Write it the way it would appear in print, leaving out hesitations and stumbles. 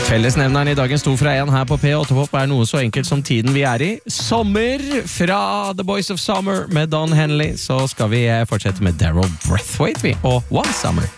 Fellesnevneren i dagens 2 fra 1 her på P8-pop noe så enkelt som tiden vi i. Sommer fra The Boys of Summer med Don Henley. Så skal vi fortsette med Daryl Braithwaite og One Summer.